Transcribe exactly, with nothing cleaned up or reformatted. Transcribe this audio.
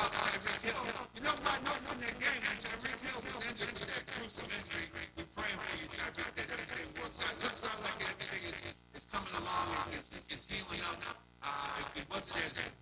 Tyreek Hill. You know what I noticed in that game when Tyreek Hill was injured with that gruesome injury? We praying for you, Tyreek, that everything works out. It looks like everything is, is, is coming along. It's, it's, it's healing up. Uh, it, it wasn't as